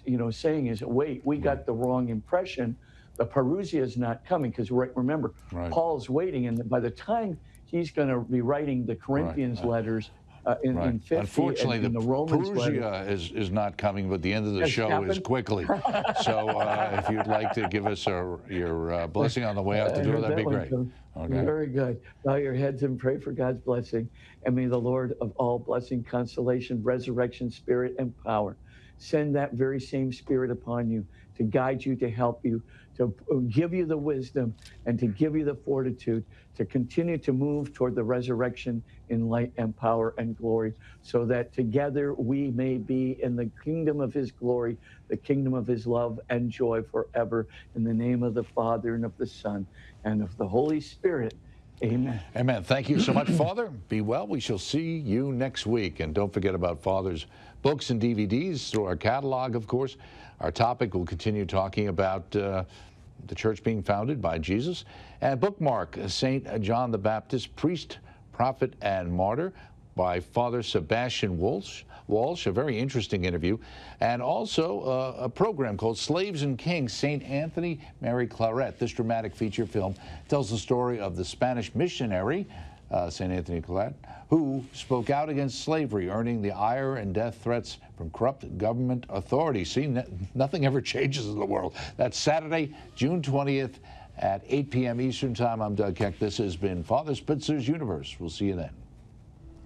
saying is, wait, we got the wrong impression. The Parousia is not coming because remember, Paul's waiting, and by the time he's going to be writing the Corinthians letters in 50, unfortunately, and the Romans Parousia is not coming, but the end of the show is quickly. So if you'd like to give us your blessing on the way out the door, that'd be great. Okay. Very good. Bow your heads and pray for God's blessing. And may the Lord of all blessing, consolation, resurrection, spirit, and power send that very same spirit upon you to guide you, to help you, to give you the wisdom, and to give you the fortitude to continue to move toward the resurrection in light and power and glory, so that together we may be in the kingdom of his glory, the kingdom of his love and joy forever. In the name of the Father, and of the Son, and of the Holy Spirit. Amen. Amen. Thank you so much, Father. Be well. We shall see you next week. And don't forget about Father's books and DVDs through our catalog, of course. Our topic will continue talking about the church being founded by Jesus. And bookmark St. John the Baptist, Priest, Prophet, and Martyr by Father Sebastian Walsh, a very interesting interview, and also a program called Slaves and Kings, St. Anthony Mary Claret. This dramatic feature film tells the story of the Spanish missionary, St. Anthony Claret, who spoke out against slavery, earning the ire and death threats from corrupt government authorities. See, nothing ever changes in the world. That's Saturday, June 20th at 8 p.m. Eastern Time. I'm Doug Keck. This has been Father Spitzer's Universe. We'll see you then.